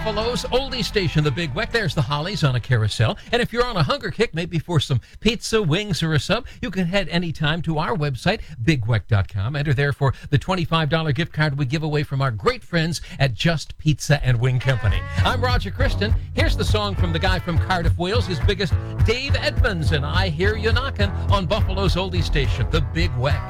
Buffalo's oldie station, the Big Weck. There's the Hollies on a carousel. And if you're on a hunger kick, maybe for some pizza, wings, or a sub, you can head anytime to our website, bigweck.com. Enter there for the $25 gift card we give away from our great friends at Just Pizza and Wing Company. I'm Roger Christian. Here's the song from the guy from Cardiff, Wales, his biggest, Dave Edmonds, and I Hear You Knockin' on Buffalo's oldie station, the Big Weck.